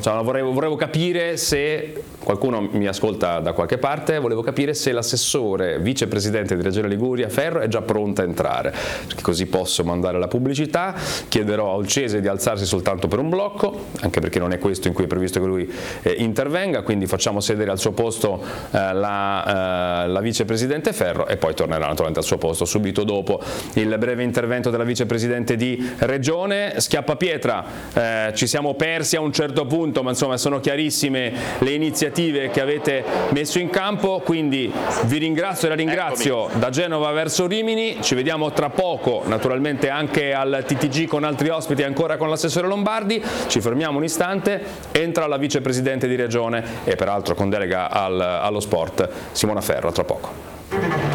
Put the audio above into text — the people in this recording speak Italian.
Cioè, volevo capire se qualcuno mi ascolta da qualche parte, volevo capire se l'assessore vicepresidente di Regione Liguria Ferro è già pronta a entrare, perché così posso mandare la pubblicità. Chiederò a Olcese di alzarsi soltanto per un blocco, anche perché non è questo in cui è previsto che lui intervenga, quindi facciamo sedere al suo posto la vicepresidente Ferro e poi tornerà naturalmente al suo posto subito dopo il breve intervento della vicepresidente di Regione. Schiappapietra, ci siamo persi a un certo punto, ma insomma sono chiarissime le iniziative che avete messo in campo, quindi vi ringrazio e la ringrazio. Eccomi. Da Genova verso Rimini, ci vediamo tra poco naturalmente anche al TTG con altri ospiti, ancora con l'assessore Lombardi. Ci fermiamo un istante, entra la vicepresidente di Regione e peraltro con delega allo sport Simona Ferro, tra poco.